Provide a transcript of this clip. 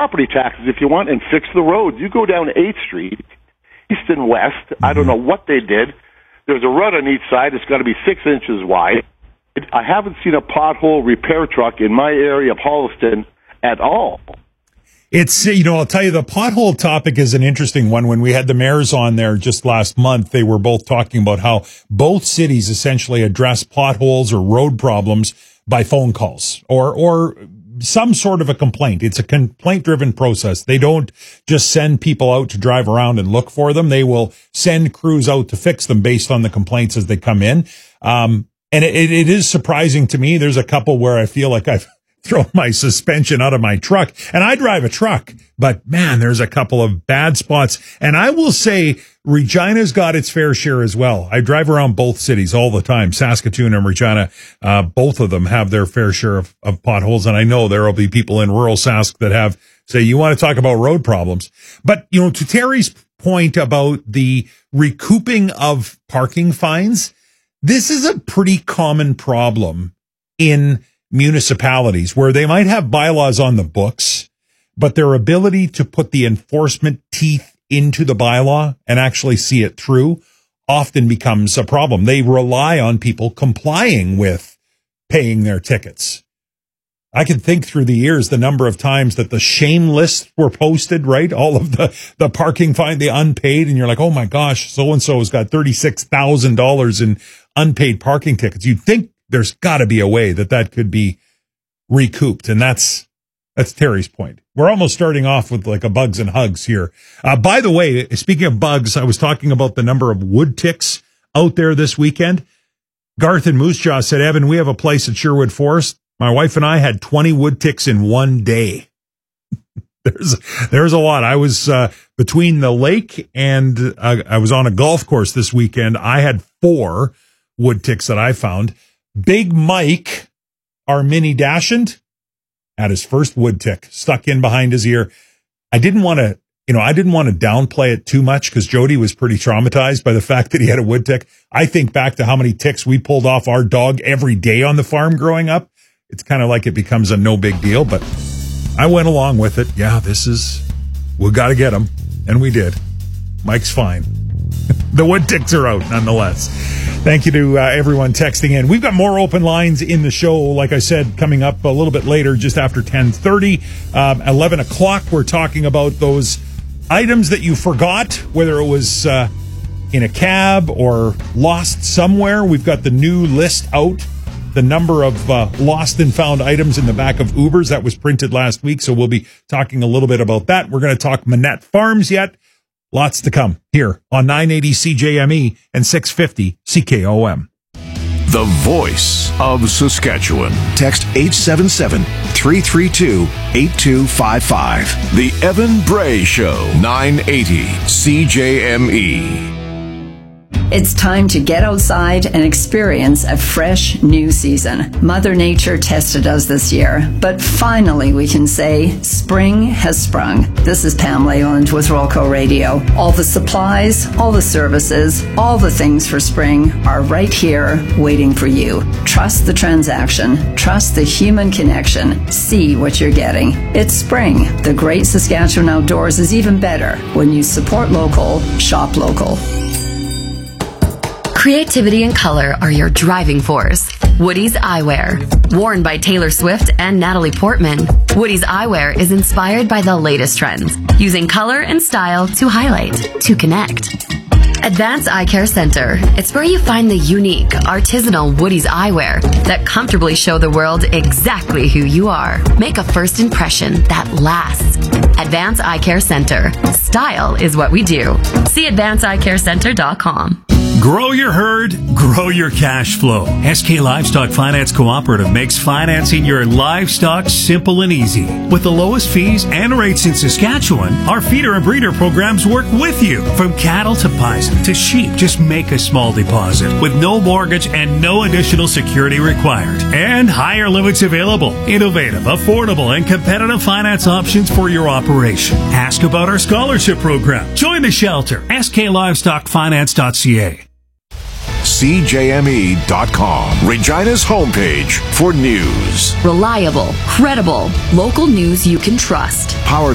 property taxes if you want and fix the roads. You go down 8th Street, east and west. I don't know what they did. There's a rut on each side. It's got to be 6 inches wide. I haven't seen a pothole repair truck in my area of Holliston at all. It's, I'll tell you, the pothole topic is an interesting one. When we had the mayors on there just last month, they were both talking about how both cities essentially address potholes or road problems by phone calls or some sort of a complaint. It's a complaint-driven process. They don't just send people out to drive around and look for them. They will send crews out to fix them based on the complaints as they come in. And it is surprising to me. There's a couple where I feel like I've thrown my suspension out of my truck, and I drive a truck, but man, there's a couple of bad spots. And I will say Regina's got its fair share as well. I drive around both cities all the time. Saskatoon and Regina, both of them have their fair share of potholes. And I know there will be people in rural Sask that say, you want to talk about road problems. But, to Terry's point about the recouping of parking fines, this is a pretty common problem in municipalities where they might have bylaws on the books, but their ability to put the enforcement teeth into the bylaw and actually see it through often becomes a problem. They rely on people complying with paying their tickets. I can think through the years the number of times that the shame lists were posted, right? All of the parking fine, the unpaid, and you're like, oh my gosh, so-and-so has got $36,000 in unpaid parking tickets. You'd think there's got to be a way that could be recouped. And that's Terry's point. We're almost starting off with like a bugs and hugs here. By the way, speaking of bugs, I was talking about the number of wood ticks out there this weekend. Garth and Moose Jaw said, Evan, we have a place at Sherwood Forest. My wife and I had 20 wood ticks in one day. There's a lot. I was between the lake and I was on a golf course this weekend. I had 4 wood ticks that I found. Big Mike, our mini dachshund, had his first wood tick stuck in behind his ear. I didn't want to downplay it too much because Jody was pretty traumatized by the fact that he had a wood tick. I think back to how many ticks we pulled off our dog every day on the farm growing up. It's kind of like it becomes a no big deal, but I went along with it. Yeah, we got to get him. And we did. Mike's fine. The wood ticks are out nonetheless. Thank you to everyone texting in. We've got more open lines in the show, like I said, coming up a little bit later, just after 10:30. 11 o'clock, we're talking about those items that you forgot, whether it was in a cab or lost somewhere. We've got the new list out. The number of lost and found items in the back of Ubers that was printed last week. So we'll be talking a little bit about that. We're going to talk Manette Farms yet. Lots to come here on 980 CJME and 650 CKOM. The voice of Saskatchewan. Text 877-332-8255. The Evan Bray Show. 980 CJME. It's time to get outside and experience a fresh new season. Mother Nature tested us this year, but finally we can say spring has sprung. This is Pam Leyland with Rolco Radio. All the supplies, all the services, all the things for spring are right here waiting for you. Trust the transaction. Trust the human connection. See what you're getting. It's spring. The great Saskatchewan outdoors is even better when you support local, shop local. Creativity and color are your driving force. Woody's Eyewear. Worn by Taylor Swift and Natalie Portman, Woody's Eyewear is inspired by the latest trends, using color and style to highlight, to connect. Advanced Eye Care Center. It's where you find the unique, artisanal Woody's Eyewear that comfortably show the world exactly who you are. Make a first impression that lasts. Advanced Eye Care Center. Style is what we do. See advancedeyecarecenter.com. Grow your herd, grow your cash flow. SK Livestock Finance Cooperative makes financing your livestock simple and easy. With the lowest fees and rates in Saskatchewan, our feeder and breeder programs work with you. From cattle to bison to sheep, just make a small deposit with no mortgage and no additional security required. And higher limits available. Innovative, affordable, and competitive finance options for your operation. Ask about our scholarship program. Join the shelter. sklivestockfinance.ca. CJME.com, Regina's homepage for news. Reliable, credible, local news you can trust. Powered